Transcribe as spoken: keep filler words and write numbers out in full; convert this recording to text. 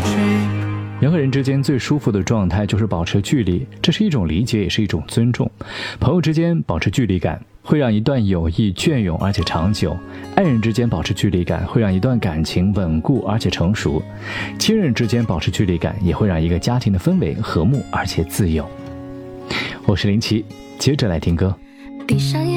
人和人之间最舒服的状态就是保持距离，这是一种理解，也是一种尊重。朋友之间保持距离感，会让一段友谊隽永而且长久；爱人之间保持距离感，会让一段感情稳固而且成熟；亲人之间保持距离感，也会让一个家庭的氛围和睦而且自由。我是林奇，接着来听歌。